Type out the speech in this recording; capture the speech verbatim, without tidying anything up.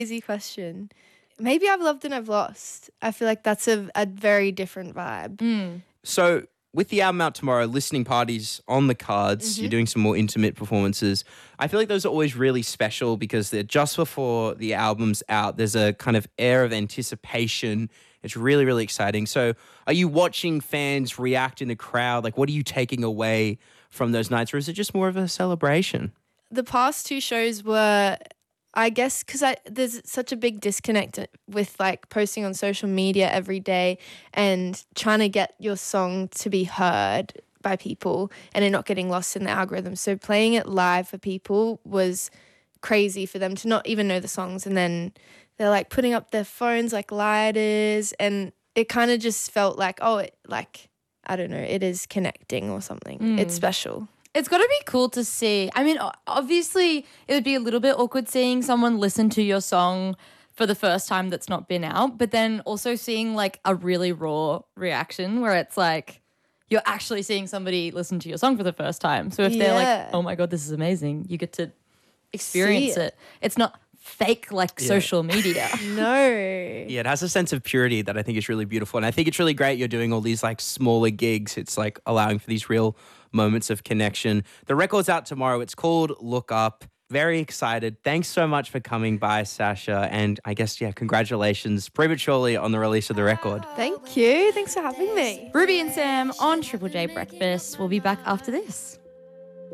Easy question. Maybe I've loved and I've lost. I feel like that's a, a very different vibe. Mm. So with the album out tomorrow, listening parties on the cards, Mm-hmm. you're doing some more intimate performances. I feel like those are always really special because they're just before the album's out. There's a kind of air of anticipation. It's really, really exciting. So are you watching fans react in the crowd? Like, what are you taking away from those nights? Or is it just more of a celebration? The past two shows were, I guess, because I there's such a big disconnect with like posting on social media every day and trying to get your song to be heard by people and it not getting lost in the algorithm. So playing it live for people was crazy for them to not even know the songs, and then they're like putting up their phones like lighters, and it kind of just felt like, oh, it, like, I don't know, it is connecting or something. Mm. It's special. It's got to be cool to see. I mean, o- obviously, it would be a little bit awkward seeing someone listen to your song for the first time that's not been out, but then also seeing like a really raw reaction where it's like you're actually seeing somebody listen to your song for the first time. So if they're Yeah. like, oh my God, this is amazing, you get to experience See it. It's not fake like Yeah. social media. No. Yeah, it has a sense of purity that I think is really beautiful. And I think it's really great you're doing all these like smaller gigs. It's like allowing for these real moments of connection. The record's out tomorrow. It's called Look Up. Very excited. Thanks so much for coming by, Sasha. And I guess, yeah, congratulations prematurely on the release of the record. Thank you. Thanks for having me. Ruby and Sam on Triple J Breakfast. We'll be back after this.